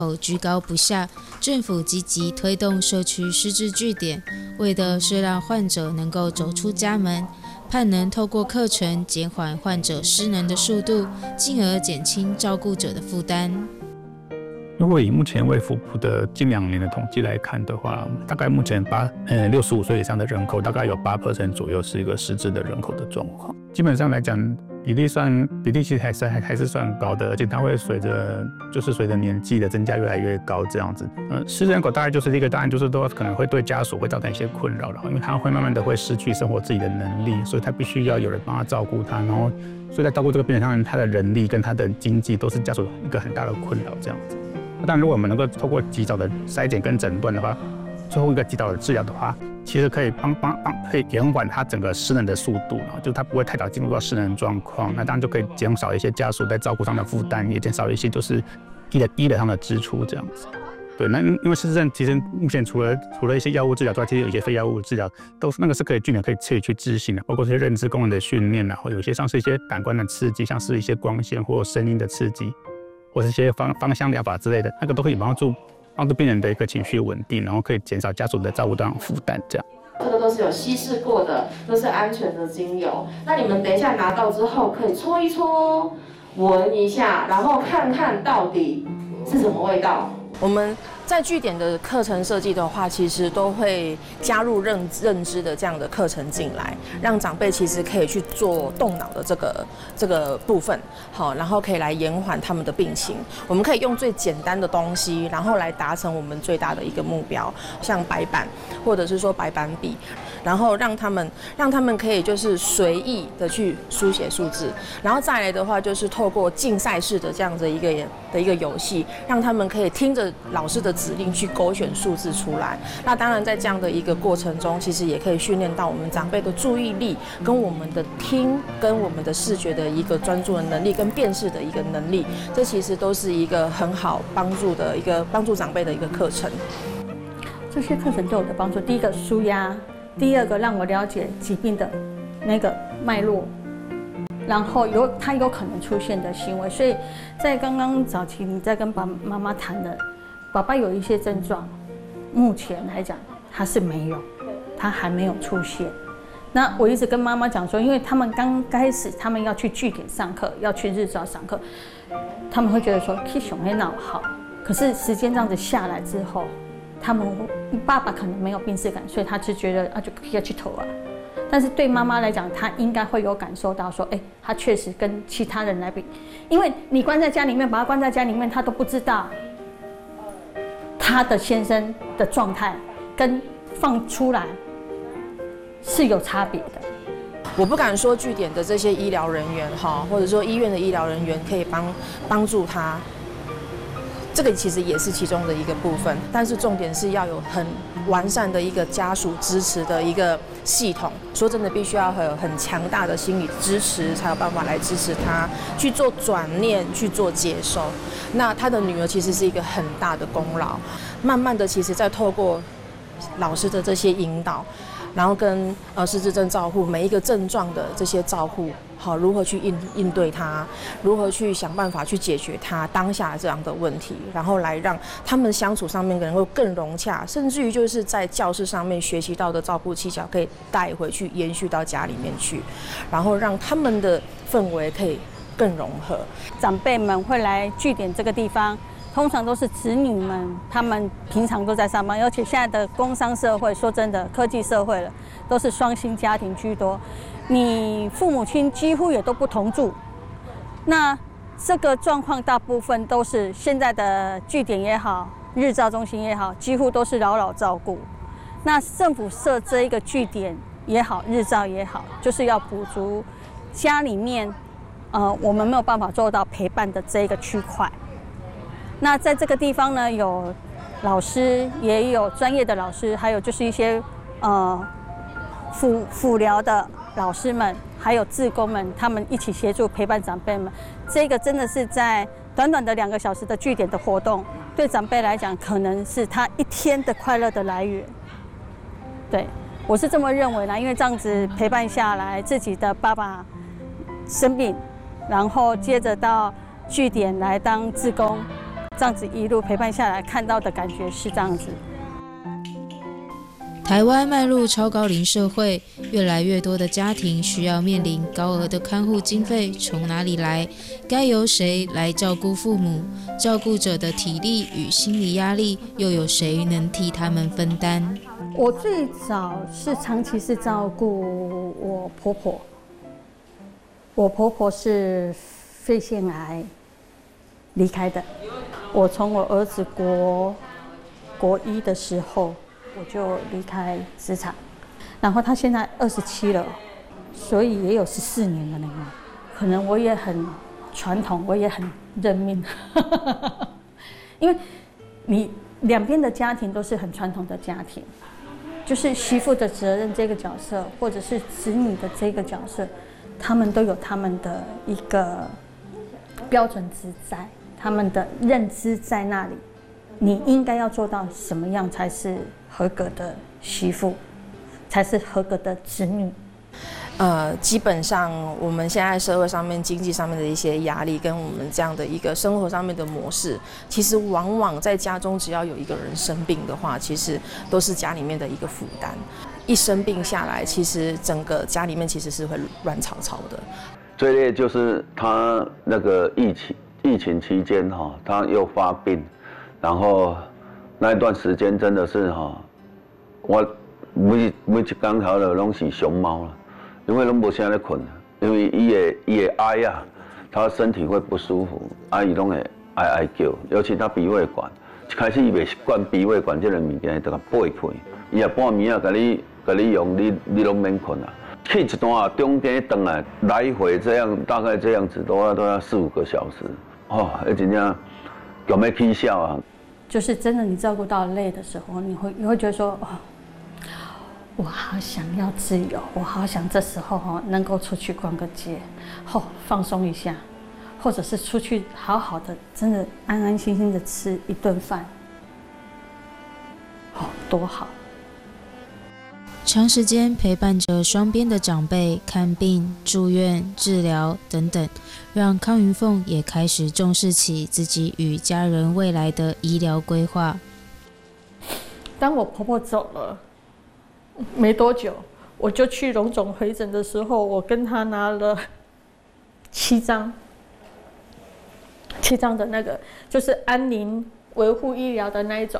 居高不下，政府积极推动社区失智据点，为的是让患者能够走出家门，盼能透过课程减缓患者失能的速度，进而减轻照顾者的负担。 如果以目前卫福部的近2年的统计来看的话，大概目前65岁以上的人口大概有8% 左右是一个失智的人口的状况。基本上来讲，比例其实还是算高的，而且它会随着年纪的增加越来越高这样子。失智人口大概就是一个答案，就是都可能会对家属会造成一些困扰，然后因为他会慢慢的会失去生活自己的能力，所以他必须要有人帮他照顾他，然后所以在照顾这个病人上，他的人力跟他的经济都是家属一个很大的困扰这样子。但如果我们能够透过及早的筛检跟诊断的话，最后一个及早的治疗的话，其实可以可以延缓他整个失能的速度，然后就他不会太早进入到失能状况，那当然就可以减少一些家属在照顾上的负担，也减少一些就是医疗上的支出这样子。对，那因为失智症其实目前除了一些药物治疗之外，其实有一些非药物治疗都是那个是可以据点可以去执行的，包括这些认知功能的训练啊，或有些像是一些感官的刺激，像是一些光线或声音的刺激，或是一些芳香疗法之类的，那个都可以帮助病人的一个情绪稳定，然后可以减少家属的照顾上负担。这样， 这个都是有稀释过的，都是安全的精油。那你们等一下拿到之后，可以搓一搓，闻一下，然后看看到底是什么味道。 我们在据点的课程设计的话，其实都会加入认知的这样的课程进来，让长辈其实可以去做动脑的这个部分，好，然后可以来延缓他们的病情。我们可以用最简单的东西，然后来达成我们最大的一个目标，像白板或者是说白板笔，然后让他们可以就是随意的去书写数字，然后再来的话就是透过竞赛式的这样的一个游戏，让他们可以听着老师的指令去勾选数字出来。那当然在这样的一个过程中，其实也可以训练到我们长辈的注意力，跟我们的听，跟我们的视觉的一个专注的能力，跟辨识的一个能力，这其实都是一个很好帮助长辈的一个课程。 这些课程对我的帮助，第一个抒压，第二个让我了解疾病的那个脉络，然后它有可能出现的行为。所以在刚刚早期你在跟爸爸妈妈谈的，爸爸有一些症状，目前来讲他是没有，他还没有出现。那我一直跟妈妈讲说，因为他们刚开始他们要去据点上课，要去日照上课，他们会觉得说去熊黑脑好，可是时间这样子下来之后，他们爸爸可能没有病识感，所以他就觉得就要去投啊。但是对妈妈来讲，她应该会有感受到说，她确实跟其他人来比，因为你关在家里面，把她关在家里面，她都不知道她的先生的状态跟放出来是有差别的。 我不敢说据点的这些医疗人员或者说医院的医疗人员可以帮助他，这个其实也是其中的一个部分，但是重点是要有很完善的一个家属支持的一个系统。说真的，必须要有很强大的心理支持，才有办法来支持他去做转念，去做接受。那他的女儿其实是一个很大的功劳。慢慢的，其实在透过老师的这些引导，然后跟失智症照护每一个症状的这些照护，如何去应对它，如何去想办法去解决它当下这样的问题，然后来让他们相处上面能够更融洽，甚至于就是在教室上面学习到的照顾技巧可以带回去延续到家里面去，然后让他们的氛围可以更融合。 长辈们会来据点这个地方，通常都是子女们，他们平常都在上班，而且现在的工商社会，说真的，科技社会了，都是双薪家庭居多。你父母亲几乎也都不同住，那这个状况大部分都是现在的据点也好，日照中心也好，几乎都是老老照顾。那政府设这一个据点也好，日照也好，就是要补足家里面，我们没有办法做到陪伴的这一个区块。那在这个地方呢，有老师，也有专业的老师，还有就是一些辅疗的老师们，还有志工们，他们一起协助陪伴长辈们。这个真的是在短短的2个小时的据点的活动，对长辈来讲，可能是他一天的快乐的来源。对，我是这么认为啦，因为这样子陪伴下来，自己的爸爸生病，然后接着到据点来当志工。 这样子一路陪伴下来，看到的感觉是这样子。 台湾迈入超高龄社会，越来越多的家庭需要面临高额的看护经费从哪里来？该由谁来照顾父母？照顾者的体力与心理压力，又有谁能替他们分担？ 我最早是长期是照顾我婆婆，我婆婆是肺腺癌离开的。我从我儿子国一的时候，我就离开职场，然后他现在27了，所以也有14年了呢。可能我也很传统，我也很认命，因为你两边的家庭都是很传统的家庭，就是媳妇的责任这个角色，或者是子女的这个角色，他们都有他们的一个标准值在，他们的认知在那里。你应该要做到什么样才是合格的媳妇，才是合格的子女？ 基本上我们现在社会上面、经济上面的一些压力，跟我们这样的一个生活上面的模式，其实往往在家中，只要有一个人生病的话，其实都是家里面的一个负担。一生病下来，其实整个家里面其实是会乱糟糟的。 最累就是他那个疫情期间哈，他又发病。然后那一段时间真的是我每一天头就拢是熊猫了，因为拢无啥咧困，因为伊会哀啊，他身体会不舒服，伊拢会哀叫，尤其他鼻胃管，一开始伊袂习惯鼻胃管这个物件，就甲背开，伊也半暝啊，甲你用，你拢免困啊。去一段中间回来回这样，大概这样子都要4-5个小时，真正有没起笑啊？ 就是真的，你照顾到累的时候，你会觉得说，我好想要自由，我好想这时候能够出去逛个街，放松一下，或者是出去好好的，真的安安心心的吃一顿饭，多好。 长时间陪伴着双边的长辈看病、住院、治疗等等，让康云凤也开始重视起自己与家人未来的医疗规划。 当我婆婆走了没多久，我就去荣总回诊的时候，我跟她拿了7张的那个，就是安宁维护医疗的那一种。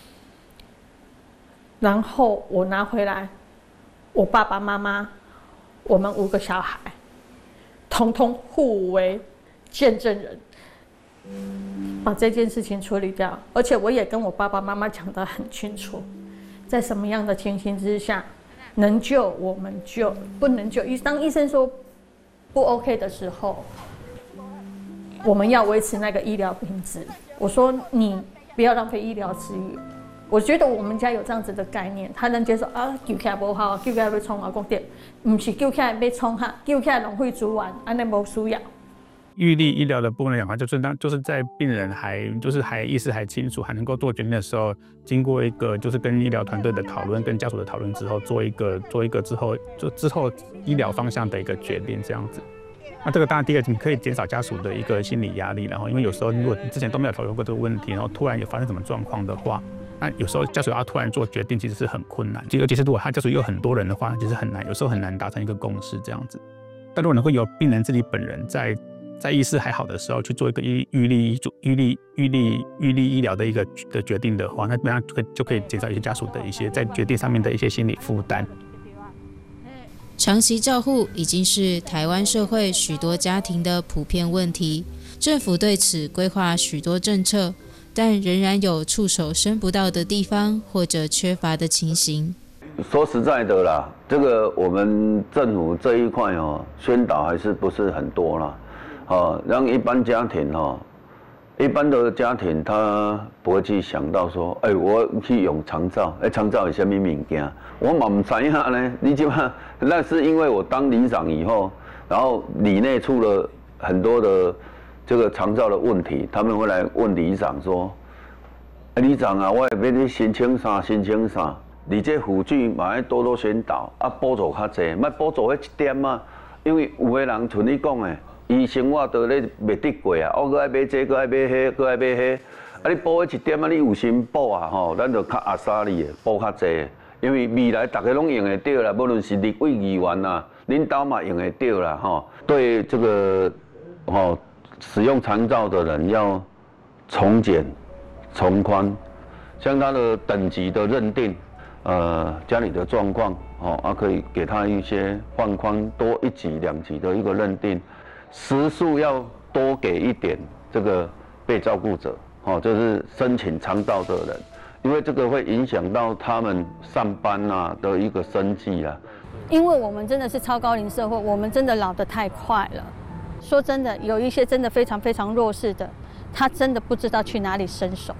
然后我拿回来，我爸爸妈妈，我们5个小孩，统统互为见证人，把这件事情处理掉。而且我也跟我爸爸妈妈讲得很清楚，在什么样的情形之下，能救我们救，不能救。当医生说不 OK 的时候，我们要维持那个医疗品质。我说你不要浪费医疗资源。我觉得我们家有这样子的概念，他能接受救起来不好，救起来要冲啊，讲对，不是救起来要冲哈，救起来浪费资源，安尼无需要。 预立医疗的部分来讲，就是在病人还意识还清楚，还能够做决定的时候，经过一个就是跟医疗团队的讨论、跟家属的讨论之后，做一个之后医疗方向的一个决定，这样子。那这个当然第一个你可以减少家属的一个心理压力，然后因为有时候如果之前都没有讨论过这个问题，然后突然有发生什么状况的话。那有时候家属要突然做决定，其实是很困难，尤其是如果他家属有很多人的话，其实很难，有时候很难达成一个共识这样子。但如果能够由病人自己本人在意识还好的时候去做一个预立医疗的一个决定的话，那这样就可以减少一些家属的一些在决定上面的一些心理负担。 长期照护已经是台湾社会许多家庭的普遍问题，政府对此规划许多政策。但仍然有触手伸不到的地方，或者缺乏的情形。 说实在的啦，这个我们政府这一块宣导还是不是很多啦，让一般家庭一般的家庭他不会去想到说，我去用长照，长照有什么物件，我嘛唔知影呢。你基本上那是因为我当里长以后，然后里内出了很多的。这个长照的问题，他们会来问里长说：“里长啊，我要你申请啥？你这辅具嘛要多多宣导，补助较济，莫补助迄1点啊。因为有的人像你讲的，伊生活都咧袂得过啊，我搁爱买这，搁爱买迄，搁爱买迄， 你补迄1点你有心补啊吼，咱就较阿莎利的补较济，因为未来大家拢用得到啦，无论是立委议员啊，领导嘛用得到啦吼。对这个使用长照的人要从简、从宽，像他的等级的认定，家里的状况可以给他一些放宽多1级、2级的一个认定，时数要多给一点这个被照顾者。就是申请长照的人，因为这个会影响到他们上班啊的一个生计啊。 因为我们真的是超高龄社会，我们真的老得太快了。说真的，有一些真的非常非常弱势的，他真的不知道去哪里伸手，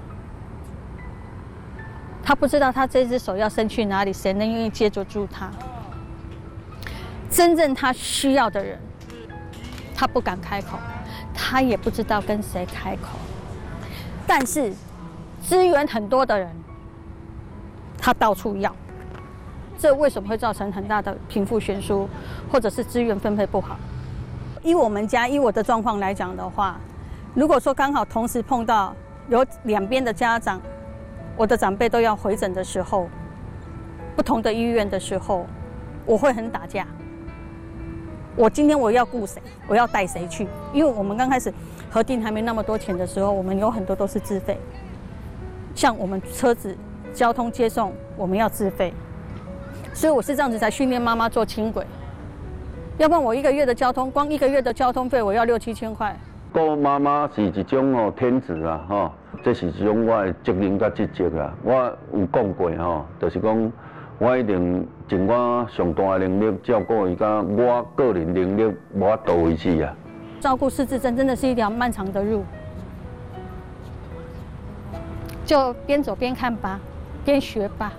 他不知道他这只手要伸去哪里，谁能愿意接住他。真正他需要的人，他不敢开口，他也不知道跟谁开口。但是资源很多的人，他到处要，这为什么会造成很大的贫富悬殊，或者是资源分配不好？以我们家，以我的状况来讲的话，如果说刚好同时碰到有2边的家长，我的长辈都要回诊的时候，不同的医院的时候，我会很打架。今天我要顾谁，我要带谁去？因为我们刚开始核定还没那么多钱的时候，我们有很多都是自费，像我们车子、交通接送，我们要自费，所以我是这样子才训练妈妈做轻轨，要不然我1个月的交通，光1个月的交通费我要6、7千块。 顾妈妈是一种天职啊，这是一种我的责任甲职责啊。我有讲过就是讲。我一定尽我上大的能力照顾伊，甲我个人能力无法度为止啊。 照顾失智症真的是一条漫长的路，就边走边看吧，边学吧。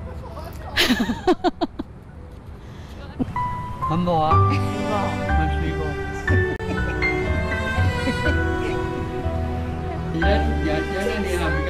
很无啊，没去过。你那年还没